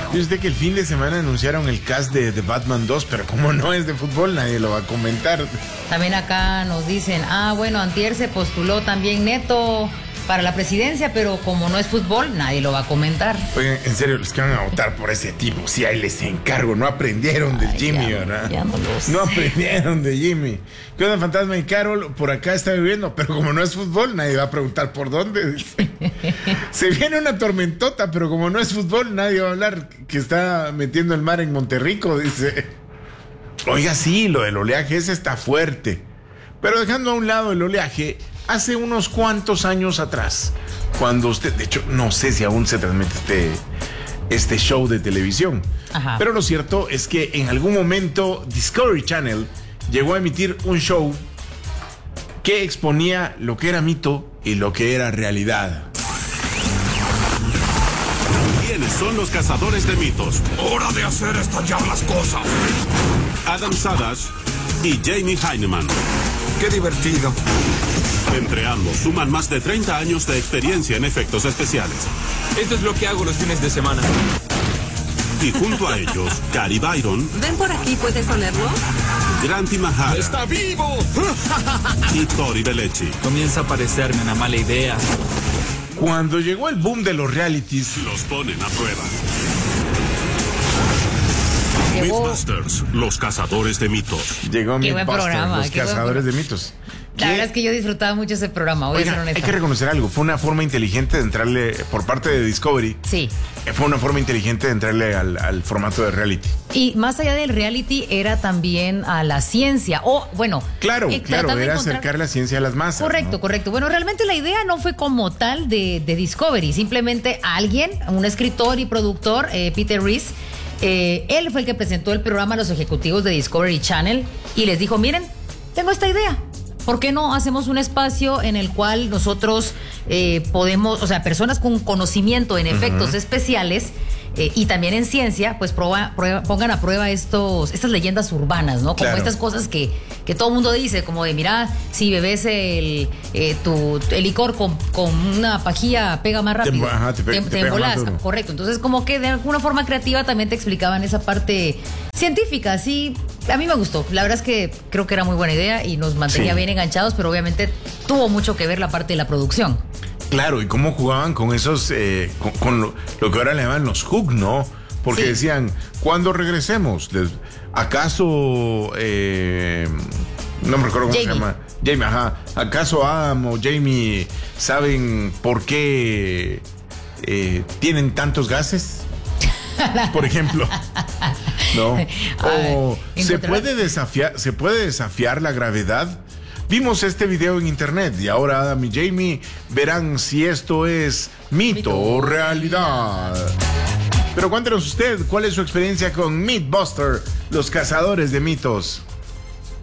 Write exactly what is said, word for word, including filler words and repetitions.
Y usted que el fin de semana anunciaron el cast de, de Batman dos, pero como no es de fútbol, nadie lo va a comentar. También acá nos dicen, ah, bueno, antier se postuló también Neto para la presidencia, pero como no es fútbol, nadie lo va a comentar. Oigan, en serio, los que van a votar por ese tipo, si ahí les encargo, no aprendieron del Jimmy, ya, ¿verdad? Ya no lo sé. No aprendieron de Jimmy. ¿Qué onda, Fantasma y Carol? Por acá está viviendo, pero como no es fútbol, nadie va a preguntar por dónde. Dice. Se viene una tormentota, pero como no es fútbol, nadie va a hablar que está metiendo el mar en Monterrico, dice. Oiga, sí, lo del oleaje ese está fuerte. Pero dejando a un lado el oleaje, hace unos cuantos años atrás, cuando usted, de hecho, no sé si aún se transmite este, este show de televisión, Ajá. Pero lo cierto es que en algún momento Discovery Channel llegó a emitir un show que exponía lo que era mito y lo que era realidad. ¿Quiénes son los cazadores de mitos? ¡Hora de hacer estallar las cosas! Adam Savage y Jamie Heineman. ¡Qué divertido! Entre ambos suman más de treinta años de experiencia en efectos especiales. Esto es lo que hago los fines de semana. Y junto a ellos, Gary Byron. Ven por aquí, ¿puedes olerlo? Grant Imahara. ¡Está vivo! Y Tori Belleci. Comienza a parecerme una mala idea. Cuando llegó el boom de los realities, Los ponen a prueba. Llegó- Mythbusters, los cazadores de mitos. llegó Qué buen Mythbusters, programa, los qué buen cazadores pro- de mitos. La ¿Qué? verdad es que yo disfrutaba mucho ese programa, voy a Oiga, ser hay honesta. que reconocer algo, fue una forma inteligente de entrarle, por parte de Discovery, Sí. fue una forma inteligente de entrarle al, al formato de reality. Y más allá del reality, era también a la ciencia. O, bueno. Claro, eh, claro, tratar de era encontrar- acercar la ciencia a las masas. Correcto, ¿no? correcto. Bueno, realmente la idea no fue como tal de, de Discovery. Simplemente alguien, un escritor y productor, eh, Peter Rees, eh, él fue el que presentó el programa a los ejecutivos de Discovery Channel y les dijo, miren, tengo esta idea. ¿Por qué no hacemos un espacio en el cual nosotros eh, podemos, o sea, personas con conocimiento en efectos especiales eh, y también en ciencia, pues proba- prueba- pongan a prueba estos, estas leyendas urbanas, ¿no? Como Claro. estas cosas que, que todo el mundo dice, como de, mira, si bebes el, eh, tu, el licor con, con una pajilla pega más rápido. Te- ajá, te pe- te pega embolas. más duro. Correcto. Entonces, como que de alguna forma creativa también te explicaban esa parte científica, sí. A mí me gustó. La verdad es que creo que era muy buena idea y nos mantenía Sí. bien enganchados, pero obviamente tuvo mucho que ver la parte de la producción. Claro, y cómo jugaban con esos, eh, con, con lo, lo que ahora le llaman los hook, ¿no? Porque Sí. decían, cuando regresemos, de- ¿acaso, eh, no me recuerdo cómo Jamie. se llama? Jamie, ajá. ¿Acaso Adam o Jamie saben por qué eh, tienen tantos gases? Por ejemplo. ¿No? O Ay, se encontrar- puede desafiar, se puede desafiar la gravedad. Vimos este video en internet y ahora Adam y Jamie verán si esto es mito, Mito. o realidad. Pero cuéntenos usted, ¿cuál es su experiencia con Mythbuster, los cazadores de mitos?